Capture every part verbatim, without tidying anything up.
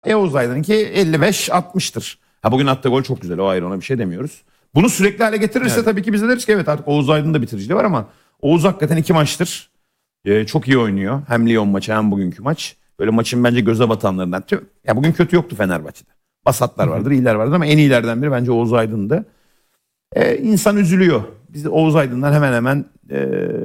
E Oğuz Aydın'ınki elli beş altmıştır. Ha bugün attığı gol çok güzel, o ayrı, ona bir şey demiyoruz. Bunu sürekli hale getirirse evet, tabii ki biz de deriz ki evet artık Oğuz Aydın'da bitiriciliği var ama Oğuz hakikaten iki maçtır e, çok iyi oynuyor. Hem Lyon maçı hem bugünkü maç. Böyle maçın bence göze batanlarından. Ya bugün kötü yoktu Fenerbahçe'de. Basatlar vardır, iyiler vardır ama en iyilerden biri bence Oğuz Aydın'dı. E, insan üzülüyor. Biz Oğuz Aydın'dan hemen hemen e,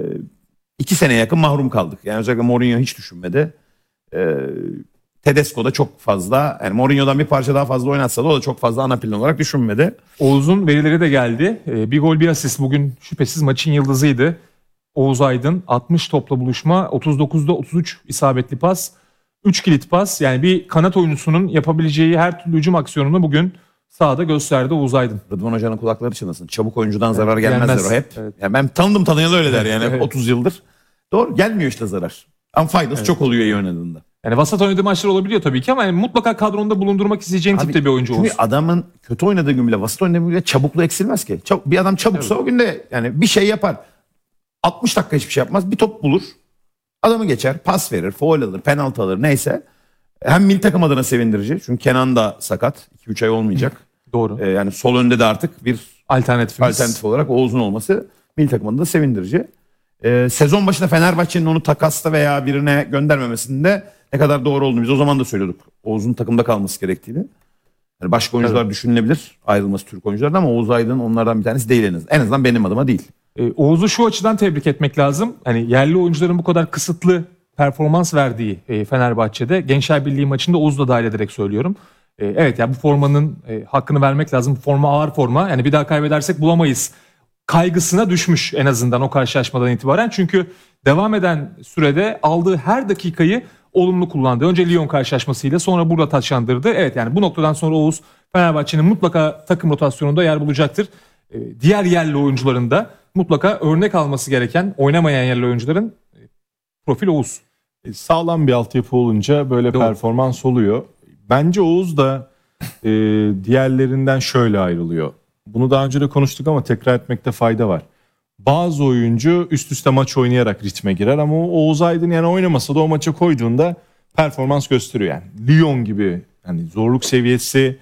iki seneye yakın mahrum kaldık. Yani özellikle Mourinho hiç düşünmedi. E, Tedesco da çok fazla, yani Mourinho'dan bir parça daha fazla oynatsa da o da çok fazla ana plan olarak düşünmedi. Oğuz'un verileri de geldi. E, bir gol bir asist bugün şüphesiz maçın yıldızıydı. Oğuz Aydın altmış topla buluşma, otuz dokuzda otuz üç isabetli pas, üç kilit pas. Yani bir kanat oyuncusunun yapabileceği her türlü hücum aksiyonunu bugün sahada gösterdi Oğuz Aydın. Rıdvan Hoca'nın kulakları çınlasın. Çabuk oyuncudan evet, zarar gelmez, gelmez der o hep. Evet. Yani ben tanıdım tanıyalı öyle der yani evet. otuz yıldır. Doğru, gelmiyor işte zarar. Ama faydası evet, çok oluyor iyi oynadığında. Yani vasat oynadığı maçlar olabiliyor tabii ki ama yani mutlaka kadronda bulundurmak isteyeceğin abi, tipte bir oyuncu olsun. Çünkü adamın kötü oynadığı gün bile, vasat oynadığı gün bile çabukluğu eksilmez ki. Çabuk, bir adam çabuksa evet, o gün de yani bir şey yapar. altmış dakika hiçbir şey yapmaz. Bir top bulur. Adamı geçer. Pas verir. Faul alır. Penaltı alır. Neyse. Hem milli takım adına sevindirici. Çünkü Kenan da sakat. iki üç ay olmayacak. Doğru. Ee, yani sol önde de artık bir alternatifimiz. Alternatif olarak Oğuz'un olması milli takım adına sevindirici. Ee, sezon başında Fenerbahçe'nin onu takasta veya birine göndermemesinde ne kadar doğru olduğunu biz o zaman da söylüyorduk. Oğuz'un takımda kalması gerektiğini. Yani başka oyuncular evet, düşünülebilir. Ayrılması Türk oyunculardan ama Oğuz Aydın onlardan bir tanesi değil en azından. En azından benim adıma değil. Ee, Oğuz'u şu açıdan tebrik etmek lazım. Hani yerli oyuncuların bu kadar kısıtlı performans verdiği e, Fenerbahçe'de Gençler Birliği maçında Oğuz'u da dahil ederek söylüyorum. E, evet yani bu formanın e, hakkını vermek lazım. Bu forma ağır forma. Yani bir daha kaybedersek bulamayız kaygısına düşmüş en azından o karşılaşmadan itibaren. Çünkü devam eden sürede aldığı her dakikayı olumlu kullandı. Önce Lyon karşılaşmasıyla sonra burada taçlandırdı. Evet yani bu noktadan sonra Oğuz Fenerbahçe'nin mutlaka takım rotasyonunda yer bulacaktır. E, diğer yerli oyuncuların da mutlaka örnek alması gereken, oynamayan yerli oyuncuların e, profil Oğuz. E, sağlam bir altyapı olunca böyle Doğru. performans oluyor. Bence Oğuz da e, diğerlerinden şöyle ayrılıyor. Bunu daha önce de konuştuk ama tekrar etmekte fayda var. Bazı oyuncu üst üste maç oynayarak ritme girer ama Oğuz Aydın yani oynamasa da o maça koyduğunda performans gösteriyor. Yani Lyon gibi hani zorluk seviyesi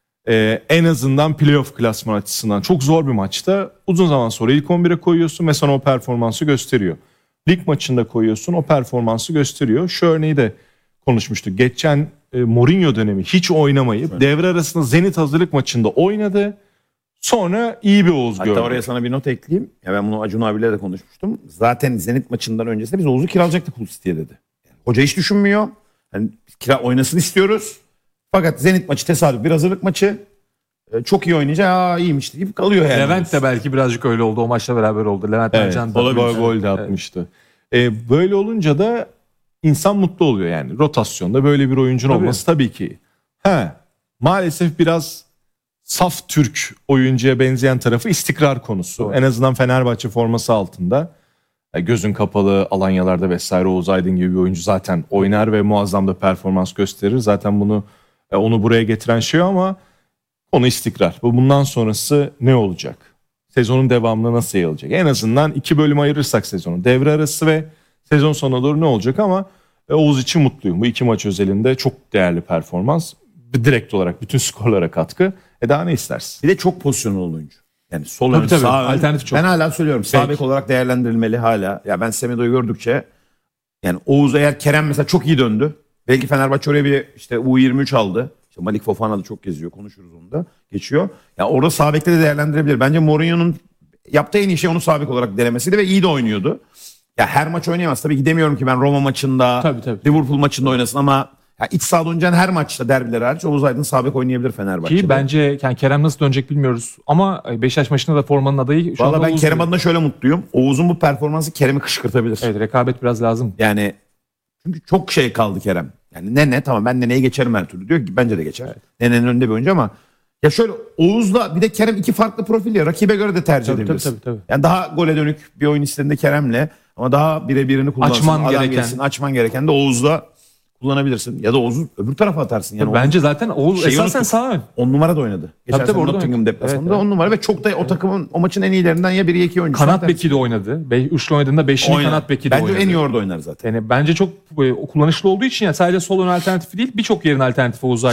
e, en azından playoff klasman açısından çok zor bir maçta uzun zaman sonra ilk on bire koyuyorsun ve sana o performansı gösteriyor. Lig maçında koyuyorsun, o performansı gösteriyor. Şu örneği de konuşmuştuk. Geçen e, Mourinho dönemi hiç oynamayıp evet, devre arasında Zenit hazırlık maçında oynadı. Sonra iyi bir Oğuz gördük. Hatta oraya sana bir not ekleyeyim. Ya ben bunu Acun abiyle de konuşmuştum. Zaten Zenit maçından öncesinde biz Oğuz'u kiralayacaktık Hull City'ye dedi. Yani hoca hiç düşünmüyor. Yani kira oynasın istiyoruz. Fakat Zenit maçı tesadüf bir hazırlık maçı. Ee, çok iyi oynayacak. Aa iyiymiş gibi kalıyor yani. Levent de belki birazcık öyle oldu. O maçla beraber oldu. Levent evet, Ercan da gol, gol de atmıştı. Evet. Ee, böyle olunca da insan mutlu oluyor yani. Rotasyonda böyle bir oyuncun tabii, olması tabii ki. He, maalesef biraz saf Türk oyuncuya benzeyen tarafı istikrar konusu. Doğru. En azından Fenerbahçe forması altında gözün kapalı alanyalarda vesaire Oğuz Aydın gibi bir oyuncu zaten oynar ve muazzam da performans gösterir. Zaten bunu onu buraya getiren şey ama konu istikrar. Bundan sonrası ne olacak? Sezonun devamını nasıl yayılacak? En azından iki bölüm ayırırsak sezonu. Devre arası ve sezon sonuna doğru ne olacak ama Oğuz için mutluyum. Bu iki maç özelinde çok değerli performans. Direkt olarak bütün skorlara katkı. E daha ne istersin? Bir de çok pozisyonlu oyuncu. Yani sol ön, sağ ön. Alternatif çok. Ben hala söylüyorum. Sağ bek olarak değerlendirilmeli hala. Ya ben Semedo'yu gördükçe yani Oğuz eğer Kerem mesela çok iyi döndü. Belki Fenerbahçe oraya bir işte U yirmi üç aldı. İşte Malik Fofana da çok geziyor. Konuşuruz onu da. Geçiyor. Ya orada sağ bekte de değerlendirebilir. Bence Mourinho'nun yaptığı en iyi şey onu sağ bek olarak denemesiydi ve iyi de oynuyordu. Ya her maç oynayamaz. Tabii ki demiyorum ki ben Roma maçında, tabii, tabii. Liverpool maçında oynasın ama ya iç sahada oynayacağın her maçta derbiler hariç Oğuz Aydın sağ bek oynayabilir Fenerbahçe'de. Ki bence yani Kerem nasıl dönecek bilmiyoruz ama Beşiktaş maçında da formanın adayı şu Vallahi anda ben Oğuz Kerem diyor. adına şöyle mutluyum. Oğuz'un bu performansı Kerem'i kışkırtabilir. Evet, rekabet biraz lazım. Yani çünkü çok şey kaldı Kerem. Yani Nene tamam ben Nene'yi geçerim her türlü diyor ki bence de geçer. Evet. Nene'nin önünde bir oyuncu ama ya şöyle Oğuz'la bir de Kerem iki farklı profil ya. Rakibe göre de tercih tabii, edebilirsin. Tabii, tabii, tabii. Yani daha gole dönük bir oyun istediğinde Kerem'le ama daha birebirini kullansın. Açman adam gereken. Gelsin, açman gereken de Oğuz'la kullanabilirsin. Ya da Oğuz'u öbür tarafa atarsın. Yani bence zaten Oğuz esasen sağ ön. on numara da oynadı. Geçen sene Nottingham deplasmanında on numara ve çok da o takımın o maçın en iyilerinden ya biri ya iki oyuncusu. Kanat beki de oynadı. Be, üçlü oynadığında beşini kanat beki de bence oynadı. Bence en iyi orada oynar zaten. Yani bence çok kullanışlı olduğu için yani sadece sol ön alternatifi değil birçok yerin alternatifi Oğuz